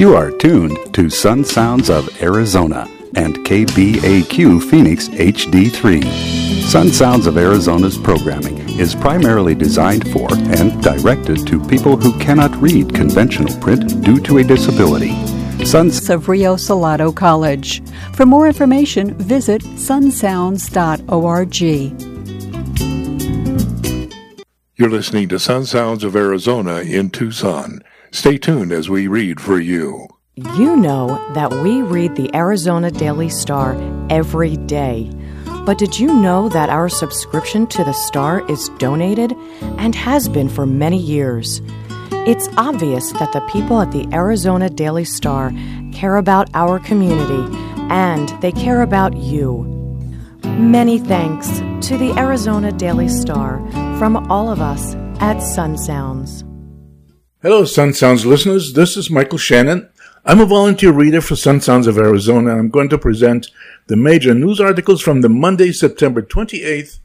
You are tuned to Sun Sounds of Arizona and KBAQ Phoenix HD3. Sun Sounds of Arizona's programming is primarily designed for and directed to people who cannot read conventional print due to a disability. Sons of Rio Salado College. For more information, visit sunsounds.org. You're listening to Sun Sounds of Arizona in Tucson. Stay tuned as we read for you. You know that we read the Arizona Daily Star every day. But did you know that our subscription to the Star is donated and has been for many years? It's obvious that the people at the Arizona Daily Star care about our community and they care about you. Many thanks to the Arizona Daily Star from all of us at Sun Sounds. Hello, Sun Sounds listeners. This is Michael Shannon. I'm a volunteer reader for Sun Sounds of Arizona, and I'm going to present the major news articles from the Monday, September 28th,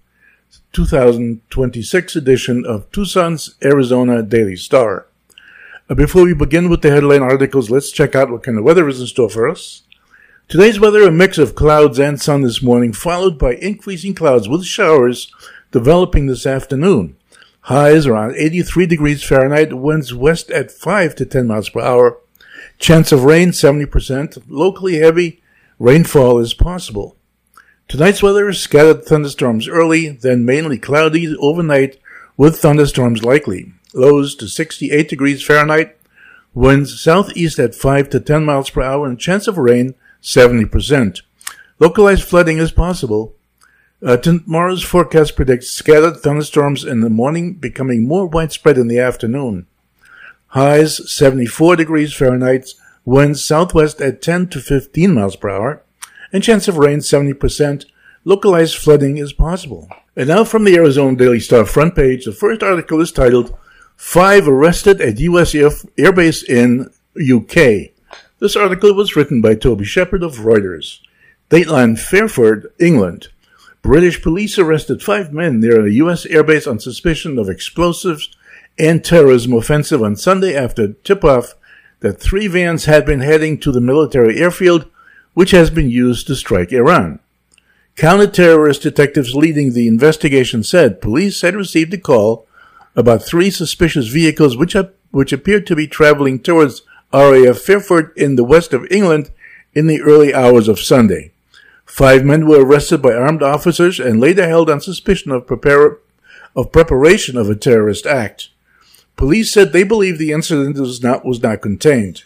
2026 edition of Tucson's Arizona Daily Star. Before we begin with the headline articles, let's check out what kind of weather is in store for us. Today's weather, a mix of clouds and sun this morning, followed by increasing clouds with showers developing this afternoon. Highs around 83 degrees Fahrenheit, winds west at 5 to 10 miles per hour. Chance of rain, 70%. Locally heavy rainfall is possible. Tonight's weather, scattered thunderstorms early, then mainly cloudy overnight with thunderstorms likely. Lows to 68 degrees Fahrenheit. Winds southeast at 5 to 10 miles per hour and chance of rain, 70%. Localized flooding is possible. Tomorrow's forecast predicts scattered thunderstorms in the morning, becoming more widespread in the afternoon. Highs 74 degrees Fahrenheit, winds southwest at 10 to 15 miles per hour, and chance of rain 70%. Localized flooding is possible. And now from the Arizona Daily Star front page, the first article is titled, 5 Arrested at U.S. Air Base in UK. This article was written by Toby Shepard of Reuters. Dateline Fairford, England. British police arrested 5 men near a U.S. airbase on suspicion of explosives and terrorism offensive on Sunday after tip-off that 3 vans had been heading to the military airfield, which has been used to strike Iran. Counter-terrorist detectives leading the investigation said police had received a call about 3 suspicious vehicles which appeared to be traveling towards RAF Fairford in the west of England in the early hours of Sunday. 5 men were arrested by armed officers and later held on suspicion of preparation of a terrorist act. Police said they believe the incident was not contained.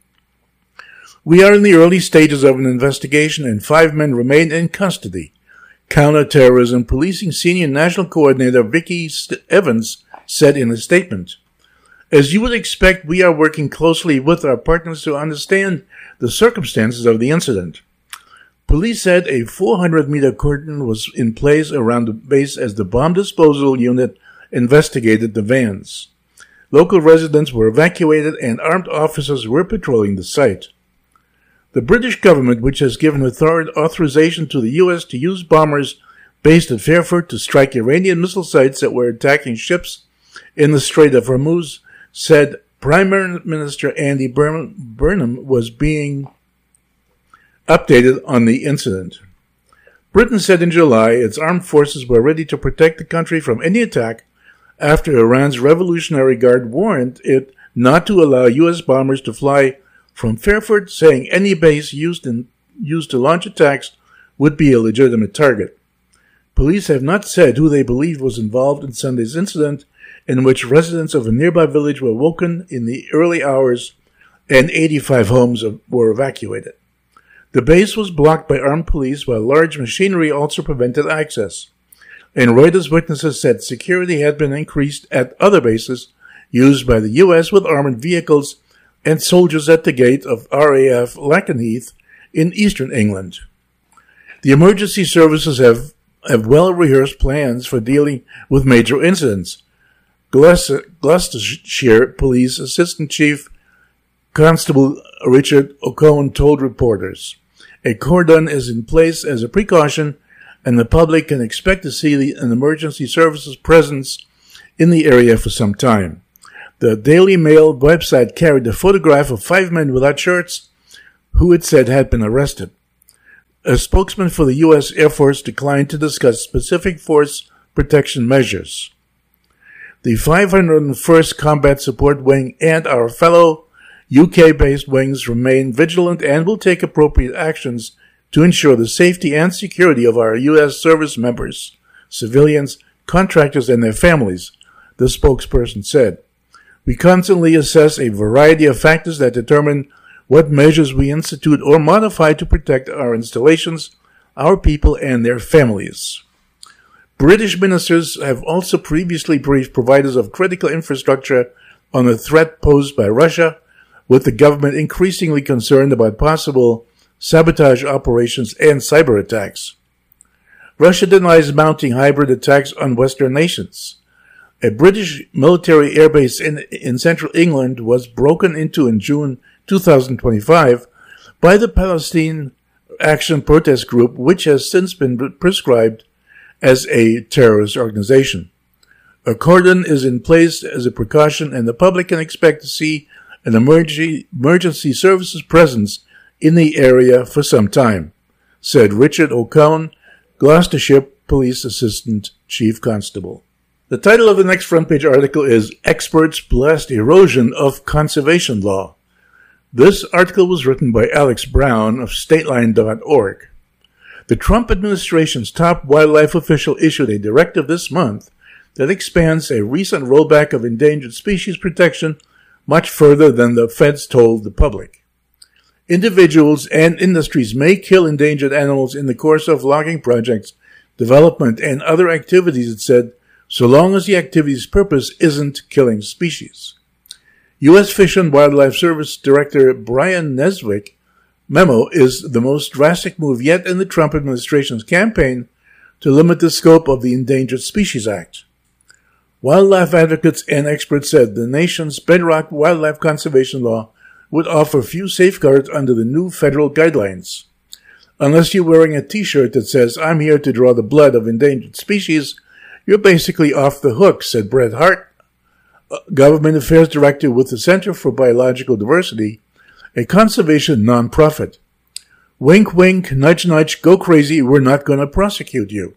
We are in the early stages of an investigation and 5 men remain in custody. Counterterrorism Policing Senior National Coordinator Vicky Evans said in a statement. As you would expect, we are working closely with our partners to understand the circumstances of the incident. Police said a 400-meter cordon was in place around the base as the bomb disposal unit investigated the vans. Local residents were evacuated and armed officers were patrolling the site. The British government, which has given authorization to the U.S. to use bombers based at Fairford to strike Iranian missile sites that were attacking ships in the Strait of Hormuz, said Prime Minister Andy Burnham was being updated on the incident. Britain said in July its armed forces were ready to protect the country from any attack after Iran's Revolutionary Guard warned it not to allow U.S. bombers to fly from Fairford, saying any base used to launch attacks would be a legitimate target. Police have not said who they believe was involved in Sunday's incident, in which residents of a nearby village were woken in the early hours and 85 homes were evacuated. The base was blocked by armed police while large machinery also prevented access. And Reuters witnesses said security had been increased at other bases used by the U.S. with armored vehicles and soldiers at the gate of RAF Lakenheath in eastern England. The emergency services have well-rehearsed plans for dealing with major incidents. Gloucestershire Police Assistant Chief Constable Richard O'Cohen told reporters. A cordon is in place as a precaution, and the public can expect to see an emergency services presence in the area for some time. The Daily Mail website carried a photograph of 5 men without shirts who it said had been arrested. A spokesman for the U.S. Air Force declined to discuss specific force protection measures. The 501st Combat Support Wing and our fellow UK-based wings remain vigilant and will take appropriate actions to ensure the safety and security of our U.S. service members, civilians, contractors, and their families, the spokesperson said. We constantly assess a variety of factors that determine what measures we institute or modify to protect our installations, our people, and their families. British ministers have also previously briefed providers of critical infrastructure on the threat posed by Russia, with the government increasingly concerned about possible sabotage operations and cyber attacks. Russia denies mounting hybrid attacks on Western nations. A British military airbase in central England was broken into in June 2025 by the Palestine Action Protest Group, which has since been prescribed as a terrorist organization. A cordon is in place as a precaution, and the public can expect to see an emergency services presence in the area for some time, said Richard O'Connor, Gloucestershire Police Assistant Chief Constable. The title of the next front page article is Experts Blast Erosion of Conservation Law. This article was written by Alex Brown of Stateline.org. The Trump administration's top wildlife official issued a directive this month that expands a recent rollback of endangered species protection much further than the feds told the public. Individuals and industries may kill endangered animals in the course of logging projects, development, and other activities, it said, so long as the activity's purpose isn't killing species. U.S. Fish and Wildlife Service Director Brian Neswick's memo is the most drastic move yet in the Trump administration's campaign to limit the scope of the Endangered Species Act. Wildlife advocates and experts said the nation's bedrock wildlife conservation law would offer few safeguards under the new federal guidelines. Unless you're wearing a t-shirt that says, "I'm here to draw the blood of endangered species," you're basically off the hook, said Brett Hart, Government Affairs Director with the Center for Biological Diversity, a conservation nonprofit. Wink, wink, nudge, nudge, go crazy, we're not going to prosecute you.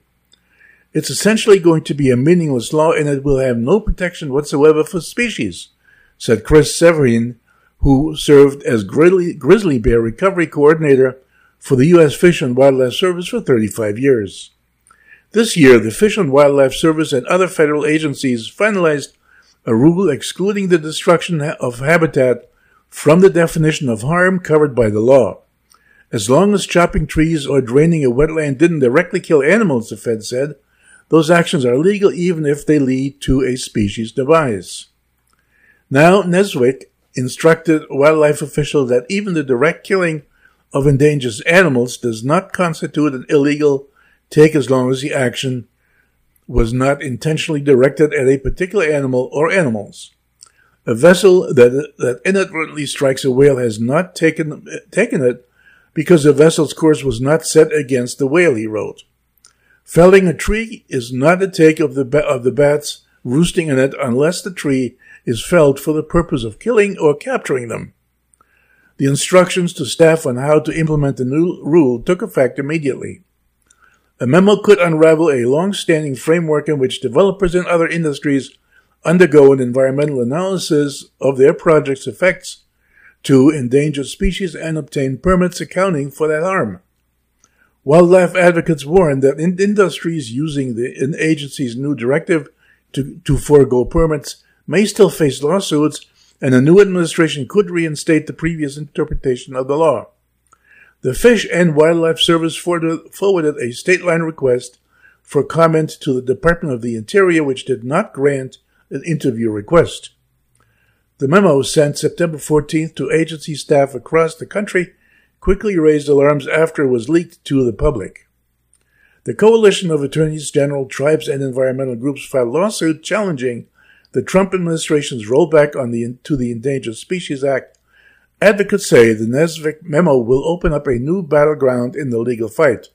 It's essentially going to be a meaningless law, and it will have no protection whatsoever for species, said Chris Severin, who served as grizzly bear recovery coordinator for the U.S. Fish and Wildlife Service for 35 years. This year, the Fish and Wildlife Service and other federal agencies finalized a rule excluding the destruction of habitat from the definition of harm covered by the law. As long as chopping trees or draining a wetland didn't directly kill animals, the Fed said, those actions are legal even if they lead to a species demise. Now, Neswick instructed wildlife officials that even the direct killing of endangered animals does not constitute an illegal take as long as the action was not intentionally directed at a particular animal or animals. A vessel that inadvertently strikes a whale has not taken it because the vessel's course was not set against the whale, he wrote. Felling a tree is not a take of the bats roosting in it unless the tree is felled for the purpose of killing or capturing them. The instructions to staff on how to implement the new rule took effect immediately. A memo could unravel a long-standing framework in which developers and other industries undergo an environmental analysis of their project's effects to endangered species and obtain permits accounting for that harm. Wildlife advocates warn that industries using the agency's new directive to forego permits may still face lawsuits, and a new administration could reinstate the previous interpretation of the law. The Fish and Wildlife Service forwarded a state-line request for comment to the Department of the Interior, which did not grant an interview request. The memo, sent September 14th to agency staff across the country, quickly raised alarms after it was leaked to the public. The Coalition of Attorneys General, Tribes, and Environmental Groups filed lawsuit challenging the Trump administration's rollback to the Endangered Species Act. Advocates say the Neswick memo will open up a new battleground in the legal fight.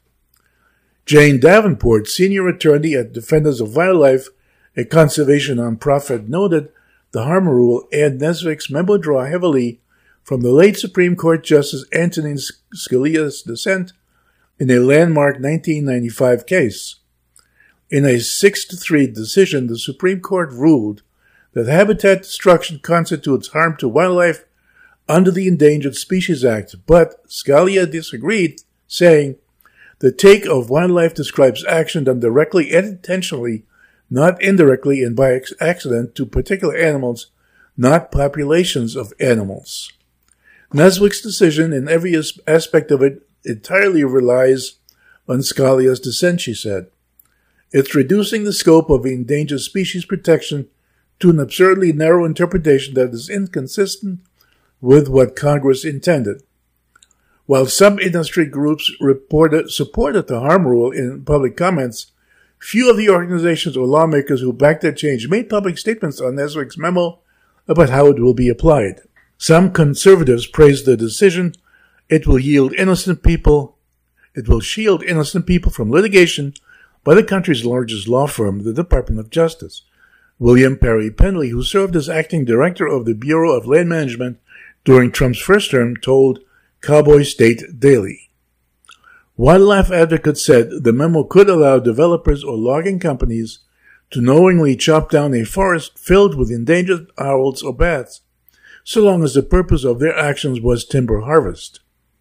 Jane Davenport, senior attorney at Defenders of Wildlife, a conservation nonprofit, noted the harm rule and Nesvik's memo draw heavily from the late Supreme Court Justice Antonin Scalia's dissent in a landmark 1995 case. In a 6-3 decision, the Supreme Court ruled that habitat destruction constitutes harm to wildlife under the Endangered Species Act, but Scalia disagreed, saying, "The take of wildlife describes action done directly and intentionally, not indirectly and by accident to particular animals, not populations of animals." Nesvik's decision in every aspect of it entirely relies on Scalia's dissent, she said. It's reducing the scope of endangered species protection to an absurdly narrow interpretation that is inconsistent with what Congress intended. While some industry groups supported the harm rule in public comments, few of the organizations or lawmakers who backed that change made public statements on Nesvik's memo about how it will be applied. Some conservatives praised the decision. It will shield innocent people from litigation by the country's largest law firm, the Department of Justice. William Perry Penley, who served as acting director of the Bureau of Land Management during Trump's first term, told Cowboy State Daily. Wildlife advocates said the memo could allow developers or logging companies to knowingly chop down a forest filled with endangered owls or bats, so long as the purpose of their actions was timber harvest.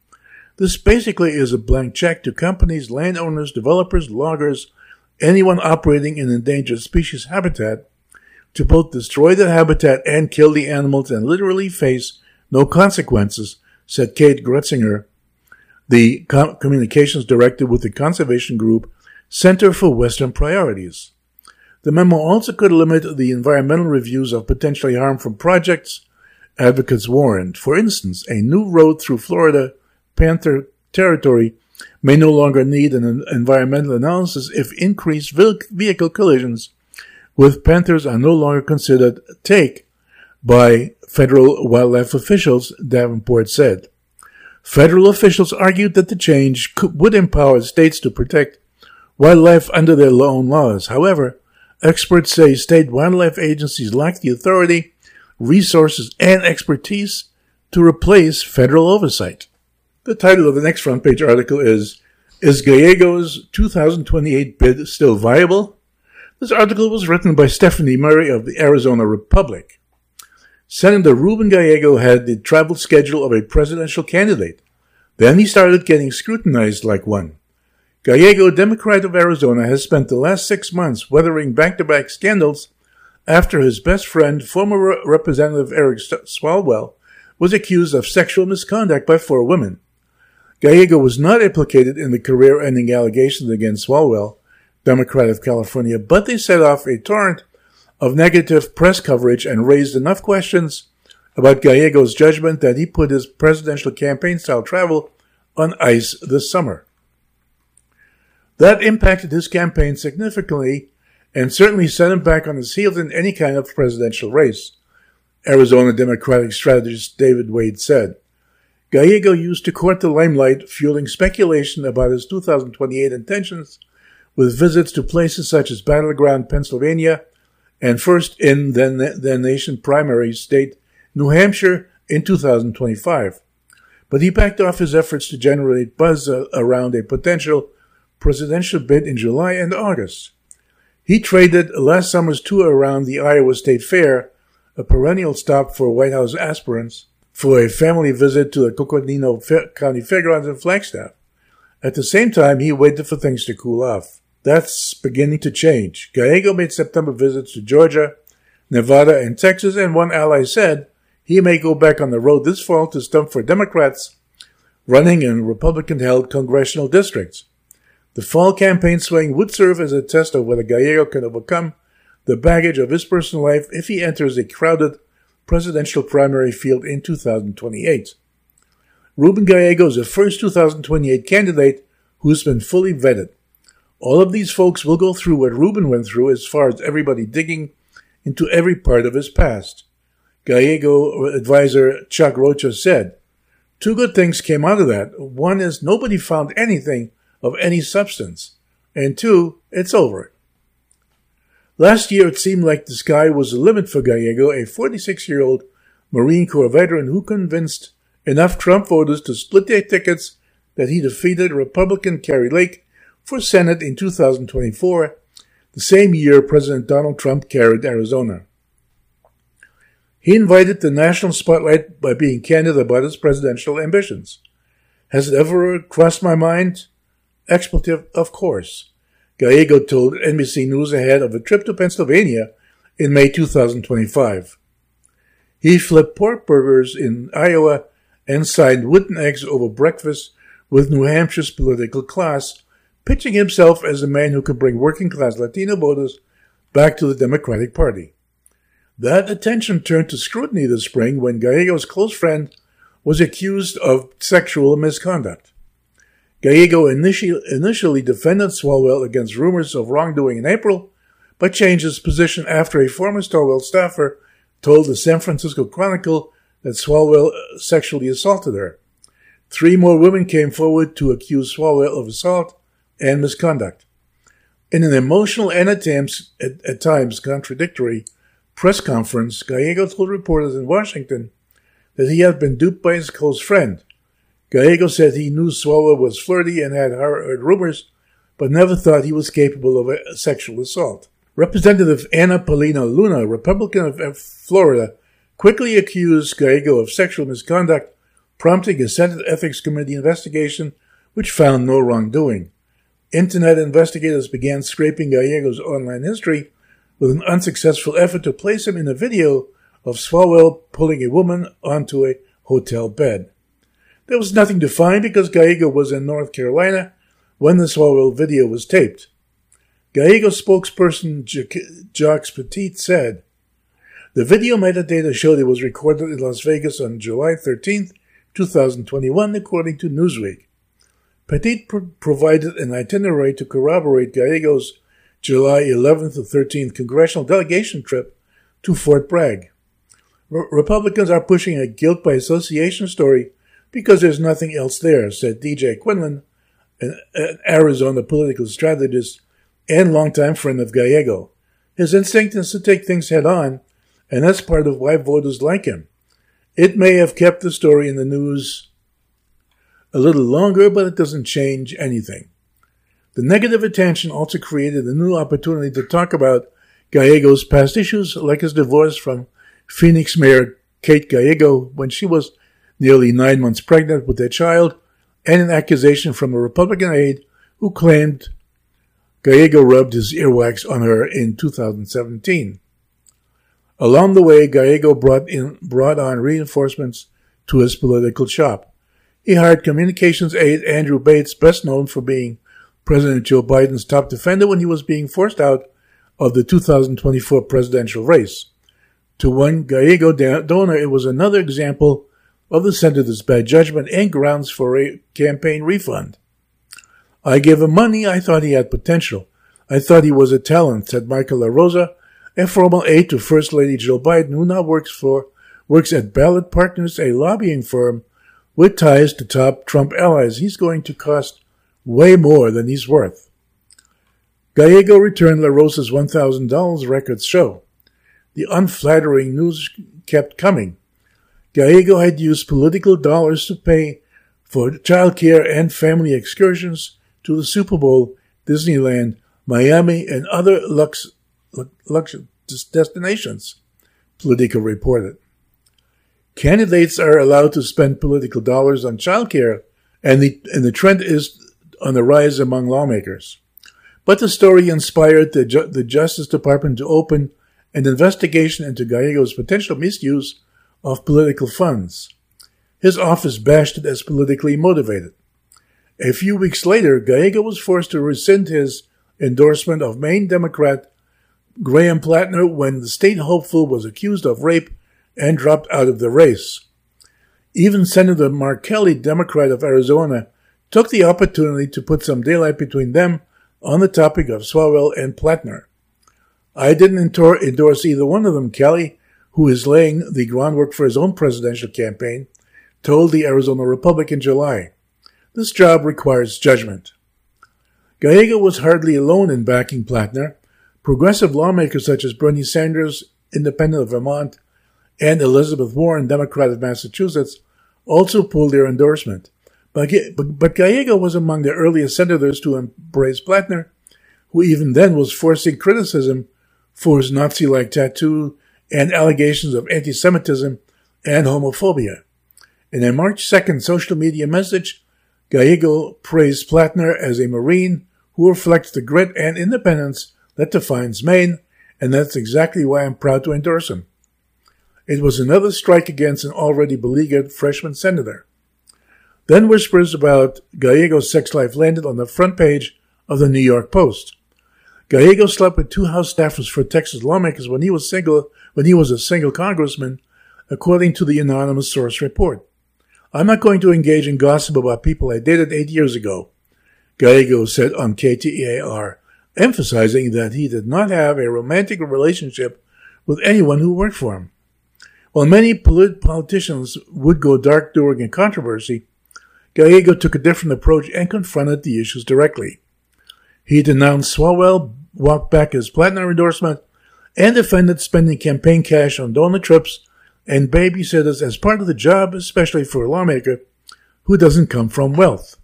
This basically is a blank check to companies, landowners, developers, loggers, anyone operating in endangered species habitat to both destroy the habitat and kill the animals and literally face no consequences, said Kate Grutzinger, the communications director with the conservation group Center for Western Priorities. The memo also could limit the environmental reviews of potentially harmful projects, advocates warned. For instance, a new road through Florida Panther territory may no longer need an environmental analysis if increased vehicle collisions with panthers are no longer considered take by federal wildlife officials, Davenport said. Federal officials argued that the change would empower states to protect wildlife under their own laws. However, experts say state wildlife agencies lack the authority, resources, and expertise to replace federal oversight. The title of the next front page article is Gallego's 2028 bid still viable? This article was written by Stephanie Murray of the Arizona Republic. Senator Ruben Gallego had the travel schedule of a presidential candidate. Then he started getting scrutinized like one. Gallego, Democrat of Arizona, has spent the last 6 months weathering back-to-back scandals after his best friend, former Representative Eric Swalwell, was accused of sexual misconduct by 4 women. Gallego was not implicated in the career-ending allegations against Swalwell, Democrat of California, but they set off a torrent of negative press coverage and raised enough questions about Gallego's judgment that he put his presidential campaign-style travel on ice this summer. That impacted his campaign significantly and certainly set him back on his heels in any kind of presidential race, Arizona Democratic strategist David Wade said. Gallego used to court the limelight, fueling speculation about his 2028 intentions with visits to places such as Battleground, Pennsylvania, and first in the nation primary state, New Hampshire, in 2025. But he backed off his efforts to generate buzz around a potential presidential bid in July and August. He traded last summer's tour around the Iowa State Fair, a perennial stop for White House aspirants, for a family visit to the Coconino County Fairgrounds in Flagstaff. At the same time, he waited for things to cool off. That's beginning to change. Gallego made September visits to Georgia, Nevada, and Texas, and one ally said he may go back on the road this fall to stump for Democrats running in Republican-held congressional districts. The fall campaign swing would serve as a test of whether Gallego can overcome the baggage of his personal life if he enters a crowded presidential primary field in 2028. Ruben Gallego is the first 2028 candidate who's been fully vetted. All of these folks will go through what Ruben went through as far as everybody digging into every part of his past. Gallego advisor Chuck Rocha said, 2 good things came out of that. One is nobody found anything of any substance. And 2, it's over. Last year, it seemed like the sky was the limit for Gallego, a 46-year-old Marine Corps veteran who convinced enough Trump voters to split their tickets that he defeated Republican Kari Lake for Senate in 2024, the same year President Donald Trump carried Arizona. He invited the national spotlight by being candid about his presidential ambitions. Has it ever crossed my mind? Expletive, of course. Gallego told NBC News ahead of a trip to Pennsylvania in May 2025. He flipped pork burgers in Iowa and signed wooden eggs over breakfast with New Hampshire's political class, pitching himself as the man who could bring working-class Latino voters back to the Democratic Party. That attention turned to scrutiny this spring when Gallego's close friend was accused of sexual misconduct. Gallego initially defended Swalwell against rumors of wrongdoing in April, but changed his position after a former Swalwell staffer told the San Francisco Chronicle that Swalwell sexually assaulted her. 3 more women came forward to accuse Swalwell of assault and misconduct. In an emotional and at times contradictory press conference, Gallego told reporters in Washington that he had been duped by his close friend. Gallego said he knew Swalwell was flirty and had heard rumors, but never thought he was capable of a sexual assault. Representative Anna Paulina Luna, Republican of Florida, quickly accused Gallego of sexual misconduct, prompting a Senate Ethics Committee investigation which found no wrongdoing. Internet investigators began scraping Gallego's online history with an unsuccessful effort to place him in a video of Swalwell pulling a woman onto a hotel bed. There was nothing to find because Gallego was in North Carolina when the Swalwell video was taped. Gallego spokesperson Jacques Petit said, "The video metadata showed it was recorded in Las Vegas on July 13, 2021, according to Newsweek." Petit provided an itinerary to corroborate Gallego's July 11th to 13th congressional delegation trip to Fort Bragg. Republicans are pushing a guilt by association story because there's nothing else there, said DJ Quinlan, an Arizona political strategist and longtime friend of Gallego. His instinct is to take things head on, and that's part of why voters like him. It may have kept the story in the news a little longer, but it doesn't change anything. The negative attention also created a new opportunity to talk about Gallego's past issues, like his divorce from Phoenix Mayor Kate Gallego when she was nearly 9 months pregnant with their child, and an accusation from a Republican aide who claimed Gallego rubbed his earwax on her in 2017. Along the way, Gallego brought on reinforcements to his political shop. He hired communications aide Andrew Bates, best known for being President Joe Biden's top defender when he was being forced out of the 2024 presidential race. To one Gallego donor, it was another example of the senator's bad judgment and grounds for a campaign refund. "I gave him money. I thought he had potential. I thought he was a talent," said Michael LaRosa, a former aide to First Lady Jill Biden, who now works at Ballot Partners, a lobbying firm with ties to top Trump allies. "He's going to cost way more than he's worth." Gallego returned LaRosa's $1,000 records show. The unflattering news kept coming. Gallego had used political dollars to pay for childcare and family excursions to the Super Bowl, Disneyland, Miami, and other luxury destinations, Politico reported. Candidates are allowed to spend political dollars on childcare, and the trend is on the rise among lawmakers. But the story inspired the Justice Department to open an investigation into Gallego's potential misuse of political funds. His office bashed it as politically motivated. A few weeks later, Gallego was forced to rescind his endorsement of Maine Democrat Graham Plattner when the state hopeful was accused of rape and dropped out of the race. Even Senator Mark Kelly, Democrat of Arizona, took the opportunity to put some daylight between them on the topic of Swalwell and Plattner. "I didn't endorse either one of them," Kelly, who is laying the groundwork for his own presidential campaign, told the Arizona Republic in July. "This job requires judgment." Gallego was hardly alone in backing Plattner. Progressive lawmakers such as Bernie Sanders, Independent of Vermont, and Elizabeth Warren, Democrat of Massachusetts, also pulled their endorsement. But Gallego was among the earliest senators to embrace Plattner, who even then was forcing criticism for his Nazi-like tattoo and allegations of anti-Semitism and homophobia. In a March 2nd social media message, Gallego praised Plattner as a Marine who reflects the grit and independence that defines Maine, and that's exactly why I'm proud to endorse him. It was another strike against an already beleaguered freshman senator. Then whispers about Gallego's sex life landed on the front page of the New York Post. Gallego slept with 2 House staffers for Texas lawmakers when he was a single congressman, according to the anonymous source report. I'm not going to engage in gossip about people I dated 8 years ago, Gallego said on KTAR, emphasizing that he did not have a romantic relationship with anyone who worked for him. While many politicians would go dark during a controversy, Gallego took a different approach and confronted the issues directly. He denounced Swalwell, walked back his Plattner endorsement, and defended spending campaign cash on donor trips and babysitters as part of the job, especially for a lawmaker who doesn't come from wealth.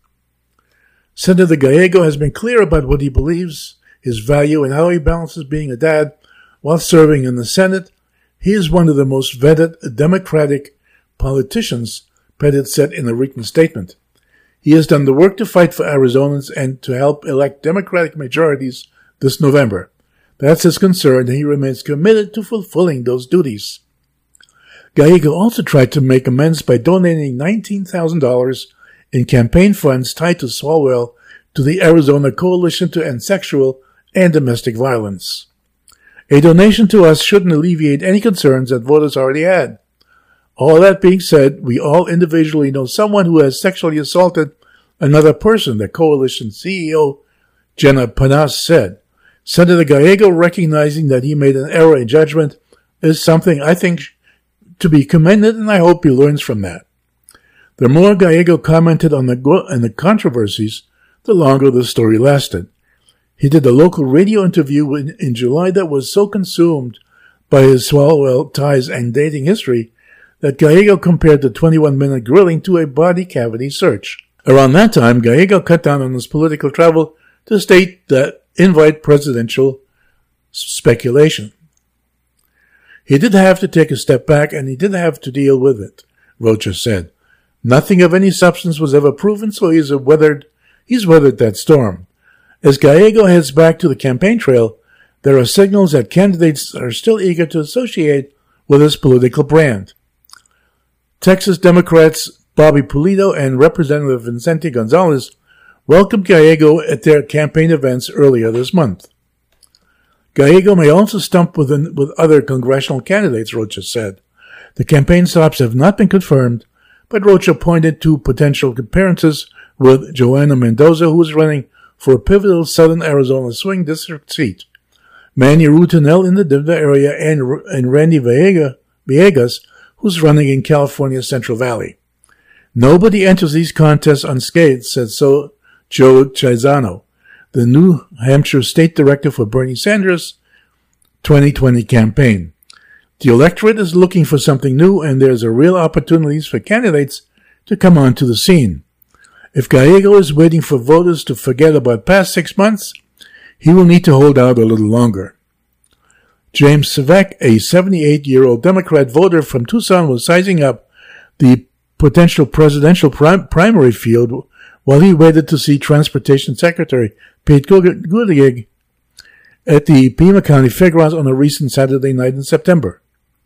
Senator Gallego has been clear about what he believes, his value, and how he balances being a dad while serving in the Senate. He is one of the most vetted Democratic politicians, Pettit said in a written statement. He has done the work to fight for Arizonans and to help elect Democratic majorities this November. That's his concern, and he remains committed to fulfilling those duties. Gallego also tried to make amends by donating $19,000 in campaign funds tied to Swalwell to the Arizona Coalition to End Sexual and Domestic Violence. A donation to us shouldn't alleviate any concerns that voters already had. All that being said, we all individually know someone who has sexually assaulted another person, the coalition CEO Jenna Panas said. Senator Gallego, recognizing that he made an error in judgment, is something I think to be commended, and I hope he learns from that. The more Gallego commented on the controversies, the longer the story lasted. He did a local radio interview in July that was so consumed by his Swalwell ties and dating history that Gallego compared the 21-minute grilling to a body cavity search. Around that time, Gallego cut down on his political travel to state that invite presidential speculation. He did have to take a step back, and he did have to deal with it, Rocha said. Nothing of any substance was ever proven, so he's weathered that storm. As Gallego heads back to the campaign trail, there are signals that candidates are still eager to associate with his political brand. Texas Democrats Bobby Pulido and Representative Vicente Gonzalez welcomed Gallego at their campaign events earlier this month. Gallego may also stump with other congressional candidates, Rocha said. The campaign stops have not been confirmed, but Rocha pointed to potential appearances with Joanna Mendoza, who is running for a pivotal southern Arizona swing district seat, Manny Rutinel in the Denver area, and Randy Villegas, who's running in California's Central Valley. Nobody enters these contests unscathed, said Joe Chizano, the New Hampshire state director for Bernie Sanders' 2020 campaign. The electorate is looking for something new, and there's a real opportunities for candidates to come onto the scene. If Gallego is waiting for voters to forget about past 6 months, he will need to hold out a little longer. James Savek, a 78-year-old Democrat voter from Tucson, was sizing up the potential presidential primary field while he waited to see Transportation Secretary Pete Buttigieg at the Pima County Fairgrounds on a recent Saturday night in September.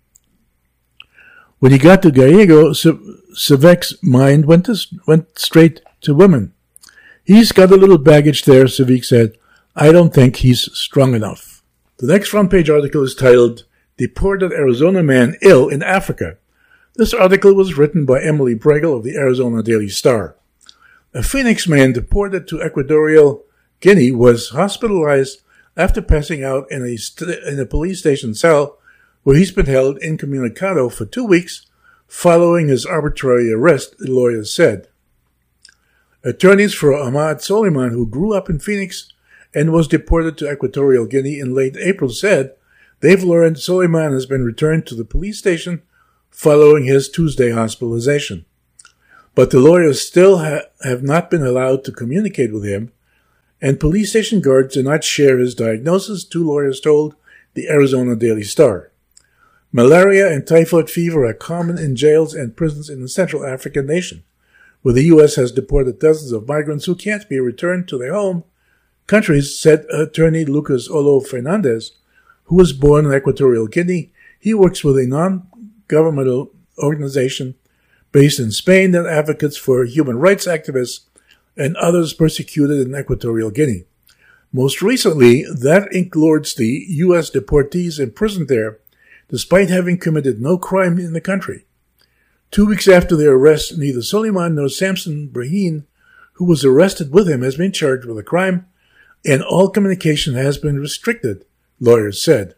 When he got to Gallego, Savek's mind went straight to women. He's got a little baggage there, Savek said. I don't think he's strong enough. The next front-page article is titled, Deported Arizona Man Ill in Africa. This article was written by Emily Bregel of the Arizona Daily Star. A Phoenix man deported to Equatorial Guinea was hospitalized after passing out in a police station cell where he's been held incommunicado for 2 weeks following his arbitrary arrest, the lawyers said. Attorneys for Ahmad Soliman, who grew up in Phoenix and was deported to Equatorial Guinea in late April, said they've learned Soleiman has been returned to the police station following his Tuesday hospitalization. But the lawyers still have not been allowed to communicate with him, and police station guards do not share his diagnosis, two lawyers told the Arizona Daily Star. Malaria and typhoid fever are common in jails and prisons in the Central African nation, where the U.S. has deported dozens of migrants who can't be returned to their home countries, said attorney Lucas Olo Fernandez, who was born in Equatorial Guinea. He works with a non-governmental organization based in Spain that advocates for human rights activists and others persecuted in Equatorial Guinea. Most recently, that includes the U.S. deportees imprisoned there, despite having committed no crime in the country. 2 weeks after their arrest, neither Soleiman nor Samson Brahim, who was arrested with him, has been charged with a crime, and all communication has been restricted, lawyers said.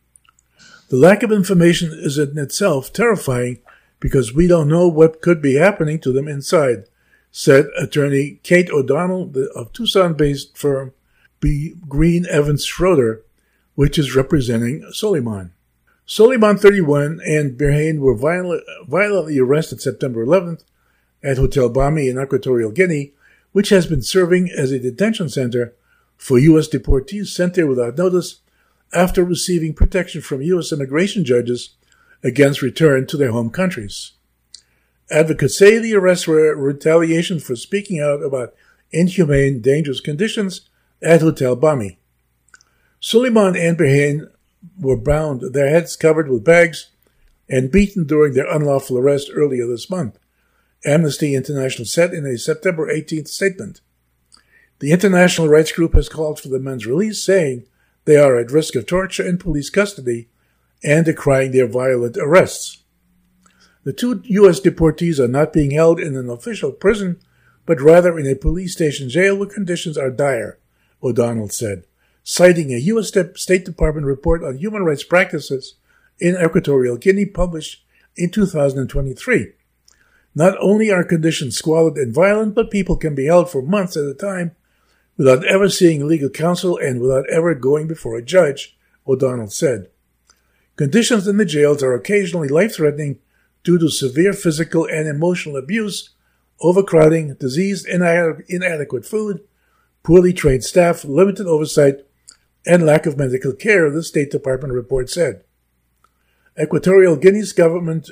The lack of information is in itself terrifying because we don't know what could be happening to them inside, said attorney Kate O'Donnell of Tucson-based firm B. Green Evans Schroeder, which is representing Soleiman. Soleiman, 31, and Birhane were violently arrested September 11th at Hotel Bami in Equatorial Guinea, which has been serving as a detention center for U.S. deportees sent there without notice after receiving protection from U.S. immigration judges against return to their home countries. Advocates say the arrests were retaliation for speaking out about inhumane, dangerous conditions at Hotel Bami. Soleiman and Birhane were bound, their heads covered with bags, and beaten during their unlawful arrest earlier this month, Amnesty International said in a September 18th statement. The international rights group has called for the men's release, saying they are at risk of torture in police custody and decrying their violent arrests. The two U.S. deportees are not being held in an official prison, but rather in a police station jail where conditions are dire, O'Donnell said, citing a U.S. State Department report on human rights practices in Equatorial Guinea published in 2023. Not only are conditions squalid and violent, but people can be held for months at a time without ever seeing legal counsel and without ever going before a judge, O'Donnell said. Conditions in the jails are occasionally life-threatening due to severe physical and emotional abuse, overcrowding, disease, inadequate food, poorly trained staff, limited oversight, and lack of medical care, the State Department report said. Equatorial Guinea's government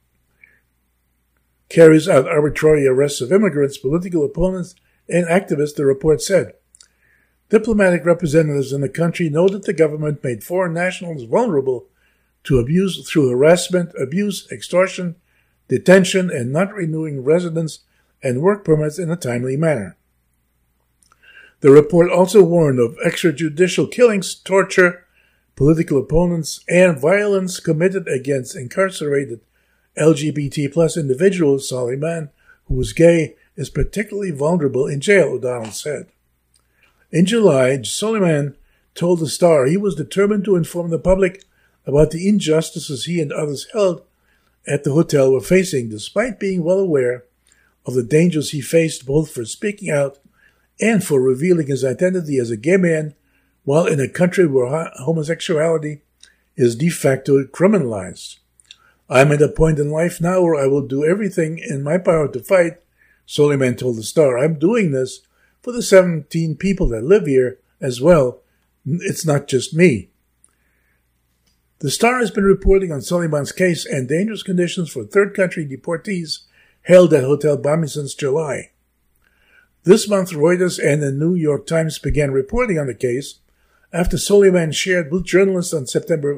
carries out arbitrary arrests of immigrants, political opponents, and activists, the report said. Diplomatic representatives in the country know that the government made foreign nationals vulnerable to abuse through harassment, abuse, extortion, detention, and not renewing residence and work permits in a timely manner. The report also warned of extrajudicial killings, torture, political opponents, and violence committed against incarcerated LGBT+ individuals. Soleiman, who was gay, is particularly vulnerable in jail, O'Donnell said. In July, Soleiman told the Star he was determined to inform the public about the injustices he and others held at the hotel were facing, despite being well aware of the dangers he faced both for speaking out and for revealing his identity as a gay man while in a country where homosexuality is de facto criminalized. I'm at a point in life now where I will do everything in my power to fight, Soleiman told the Star. I'm doing this for the 17 people that live here as well. It's not just me. The Star has been reporting on Soleiman's case and dangerous conditions for third country deportees held at Hotel Bami since July. This month, Reuters and the New York Times began reporting on the case after Soleiman shared with journalists a September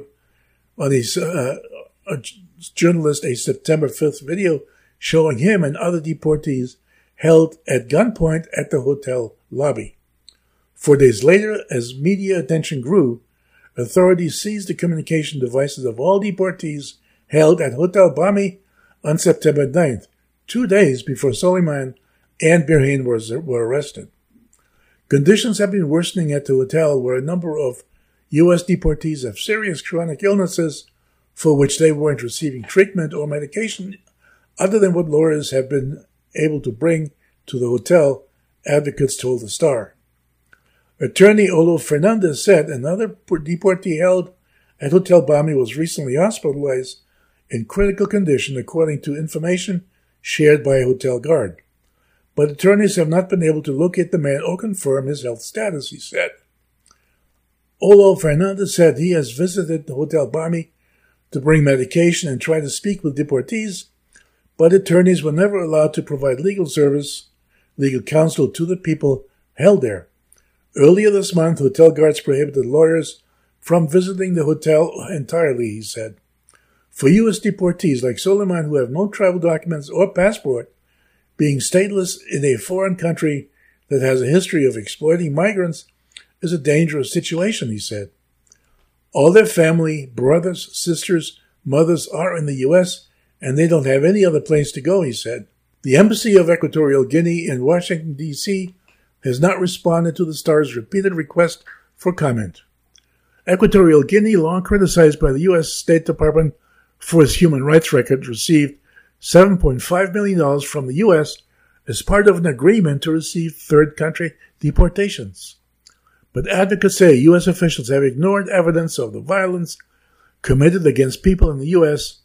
5th video showing him and other deportees held at gunpoint at the hotel lobby. 4 days later, as media attention grew, authorities seized the communication devices of all deportees held at Hotel Bami on September 9th, 2 days before Soleiman and Birhane were arrested. Conditions have been worsening at the hotel where a number of U.S. deportees have serious chronic illnesses for which they weren't receiving treatment or medication other than what lawyers have been able to bring to the hotel, advocates told the Star. Attorney Olo Fernandez said another deportee held at Hotel Bami was recently hospitalized in critical condition according to information shared by a hotel guard. But attorneys have not been able to locate the man or confirm his health status, he said. Olo Fernandez said he has visited the Hotel Bami to bring medication and try to speak with deportees, but attorneys were never allowed to provide legal counsel to the people held there. Earlier this month, hotel guards prohibited lawyers from visiting the hotel entirely, he said. For U.S. deportees like Soleiman who have no travel documents or passport, being stateless in a foreign country that has a history of exploiting migrants is a dangerous situation, he said. All their family, brothers, sisters, mothers are in the U.S., and they don't have any other place to go, he said. The Embassy of Equatorial Guinea in Washington, D.C., has not responded to the Star's repeated request for comment. Equatorial Guinea, long criticized by the U.S. State Department for its human rights record, received $7.5 million from the U.S. as part of an agreement to receive third country deportations. But advocates say U.S. officials have ignored evidence of the violence committed against people in the U.S.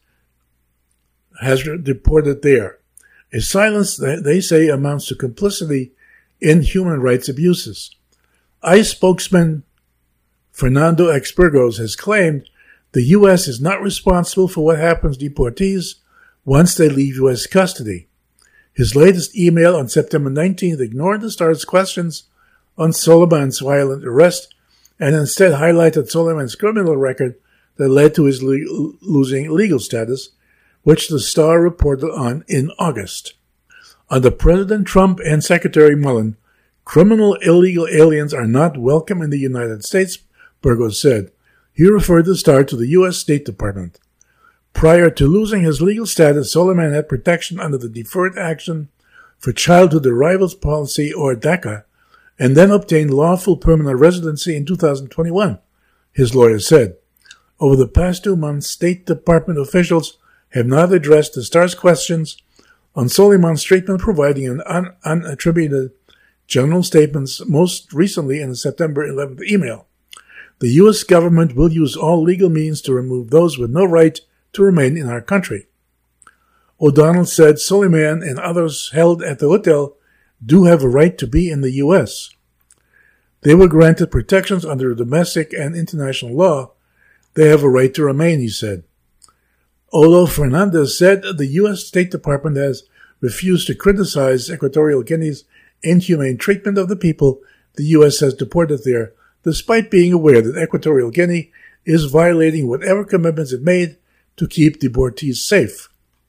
has deported there. A silence, they say, amounts to complicity in human rights abuses. ICE spokesman Fernando X. Burgos has claimed the U.S. is not responsible for what happens to deportees once they leave U.S. custody. His latest email on September 19th ignored the Star's questions on Soleiman's violent arrest and instead highlighted Soleiman's criminal record that led to his losing legal status, which the Star reported on in August. Under President Trump and Secretary Mullen, criminal illegal aliens are not welcome in the United States, Burgos said. He referred the Star to the U.S. State Department. Prior to losing his legal status, Soleiman had protection under the Deferred Action for Childhood Arrivals Policy, or DACA, and then obtained lawful permanent residency in 2021, his lawyer said. Over the past 2 months, State Department officials have not addressed the Star's questions on Soleiman's treatment, providing an unattributed general statements, most recently in the September 11th email. The U.S. government will use all legal means to remove those with no right to remain in our country. O'Donnell said Soleiman and others held at the hotel do have a right to be in the U.S. They were granted protections under domestic and international law. They have a right to remain, he said. Olo Fernandez said the U.S. State Department has refused to criticize Equatorial Guinea's inhumane treatment of the people the U.S. has deported there, despite being aware that Equatorial Guinea is violating whatever commitments it made to keep deportees safe.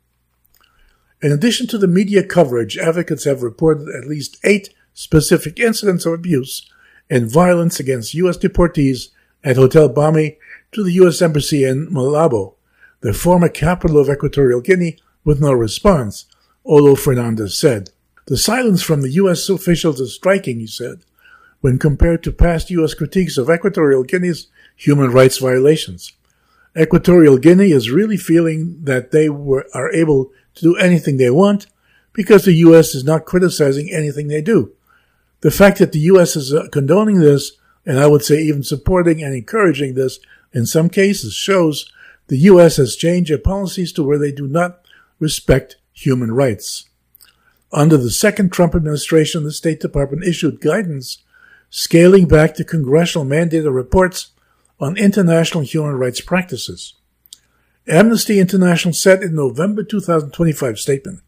In addition to the media coverage, advocates have reported at least 8 specific incidents of abuse and violence against U.S. deportees at Hotel Bami to the U.S. Embassy in Malabo, the former capital of Equatorial Guinea, with no response, Olo Fernandez said. The silence from the U.S. officials is striking, he said, when compared to past U.S. critiques of Equatorial Guinea's human rights violations. Equatorial Guinea is really feeling that they are able to do anything they want because the U.S. is not criticizing anything they do. The fact that the U.S. is condoning this, and I would say even supporting and encouraging this in some cases, shows the U.S. has changed their policies to where they do not respect human rights. Under the second Trump administration, the State Department issued guidance scaling back the congressional mandated reports on international human rights practices. Amnesty International said in November 2025 statement,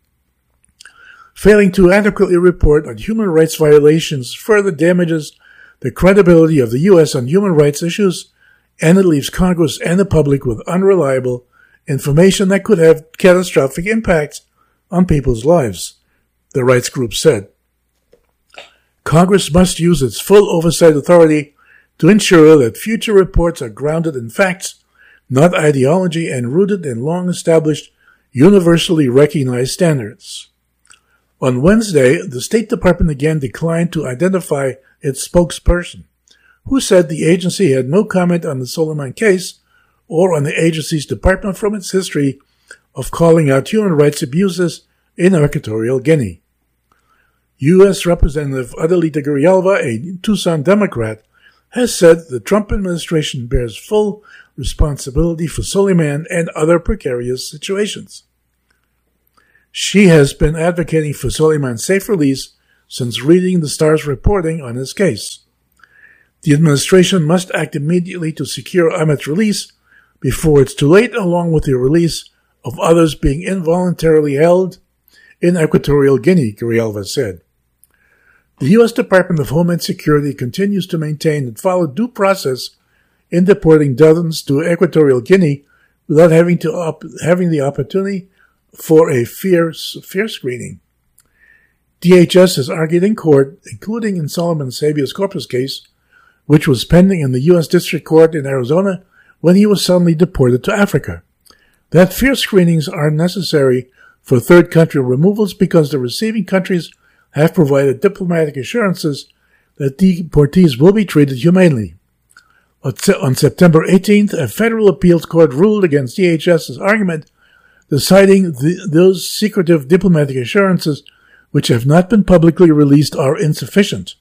failing to adequately report on human rights violations further damages the credibility of the U.S. on human rights issues, and it leaves Congress and the public with unreliable information that could have catastrophic impacts on people's lives, the rights group said. Congress must use its full oversight authority to ensure that future reports are grounded in facts, not ideology, and rooted in long-established, universally recognized standards. On Wednesday, the State Department again declined to identify its spokesperson, who said the agency had no comment on the Soleiman case or on the agency's department from its history of calling out human rights abuses in Equatorial Guinea. U.S. Representative Adelita Grijalva, a Tucson Democrat, has said the Trump administration bears full responsibility for Soleiman and other precarious situations. She has been advocating for Soleiman's safe release since reading the Star's reporting on his case. The administration must act immediately to secure Ahmed's release before it's too late, along with the release of others being involuntarily held in Equatorial Guinea, Grijalva said. The U.S. Department of Homeland Security continues to maintain and follow due process in deporting dozens to Equatorial Guinea without having the opportunity for a fear screening. DHS has argued in court, including in Solomon's habeas corpus case, which was pending in the U.S. District Court in Arizona when he was suddenly deported to Africa, that fear screenings are necessary for third country removals because the receiving countries have provided diplomatic assurances that deportees will be treated humanely. On September 18th, a federal appeals court ruled against DHS's argument, deciding those secretive diplomatic assurances which have not been publicly released are insufficient.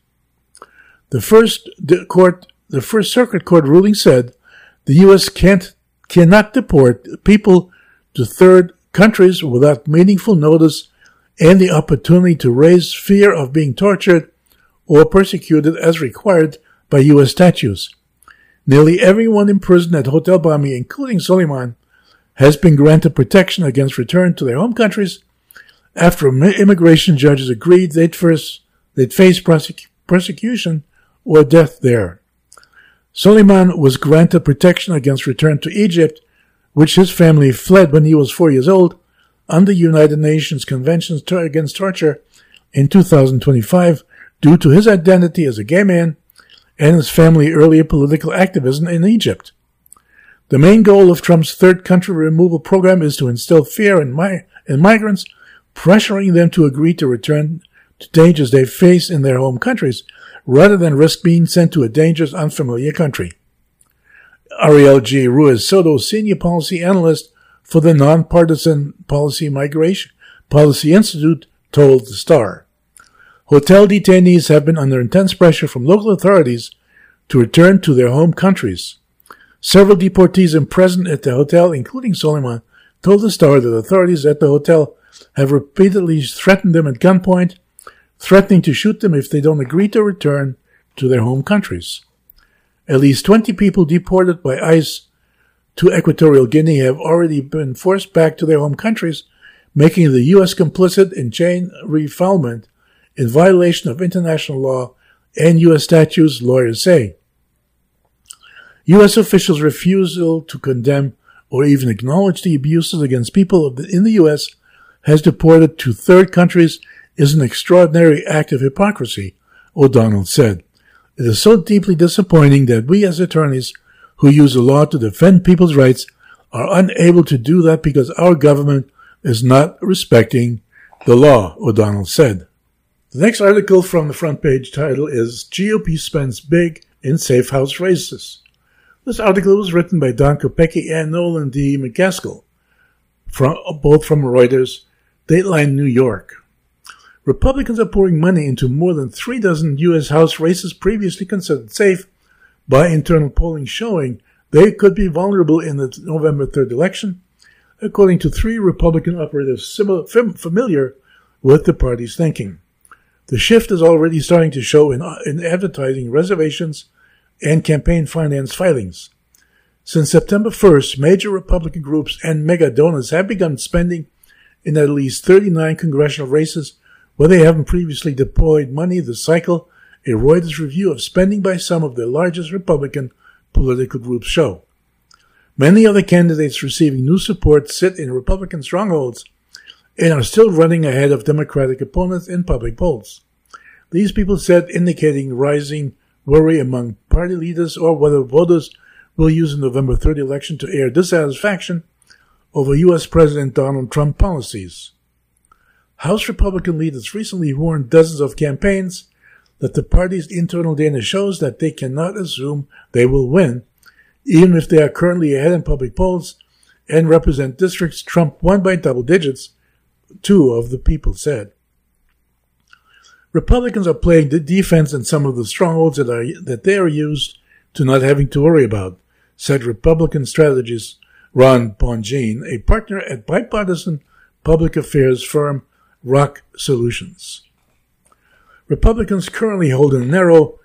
The First Circuit Court ruling said the U.S. cannot deport people to third countries without meaningful notice and the opportunity to raise fear of being tortured or persecuted as required by U.S. statutes. Nearly everyone imprisoned at Hotel Bami, including Soleiman, has been granted protection against return to their home countries after immigration judges agreed they'd face persecution or death there. Soleiman was granted protection against return to Egypt, which his family fled when he was 4 years old, under United Nations Conventions Against Torture in 2025 due to his identity as a gay man and his family's earlier political activism in Egypt. The main goal of Trump's third country removal program is to instill fear in migrants, pressuring them to agree to return to dangers they face in their home countries, rather than risk being sent to a dangerous, unfamiliar country. Ariel G. Ruiz Soto, senior policy analyst for the Nonpartisan Policy Migration Policy Institute, told The Star. Hotel detainees have been under intense pressure from local authorities to return to their home countries. Several deportees imprisoned at the hotel, including Soleiman, told The Star that authorities at the hotel have repeatedly threatened them at gunpoint, threatening to shoot them if they don't agree to return to their home countries. At least 20 people deported by ICE to Equatorial Guinea have already been forced back to their home countries, making the U.S. complicit in chain refoulement in violation of international law and U.S. statutes, lawyers say. U.S. officials' refusal to condemn or even acknowledge the abuses against people in the U.S. has deported to third countries is an extraordinary act of hypocrisy, O'Donnell said. It is so deeply disappointing that we as attorneys who use the law to defend people's rights are unable to do that because our government is not respecting the law, O'Donnell said. The next article from the front page title is GOP Spends Big in Safe House Races. This article was written by Don Kopecki and Nolan D. McCaskill, both from Reuters, Dateline New York. Republicans are pouring money into more than 36 U.S. House races previously considered safe by internal polling showing they could be vulnerable in the November 3rd election, according to 3 Republican operatives familiar with the party's thinking. The shift is already starting to show in advertising reservations and campaign finance filings. Since September 1st, major Republican groups and mega donors have begun spending in at least 39 congressional races where they haven't previously deployed money this cycle, a Reuters review of spending by some of the largest Republican political groups show. Many other candidates receiving new support sit in Republican strongholds and are still running ahead of Democratic opponents in public polls. These people said indicating rising worry among party leaders or whether voters will use the November 3rd election to air dissatisfaction over U.S. President Donald Trump policies. House Republican leaders recently warned dozens of campaigns that the party's internal data shows that they cannot assume they will win, even if they are currently ahead in public polls and represent districts Trump won by double digits, 2 of the people said. Republicans are playing the defense in some of the strongholds that they are used to not having to worry about, said Republican strategist Ron Bongine, a partner at bipartisan public affairs firm Rock Solutions. Republicans currently hold a narrow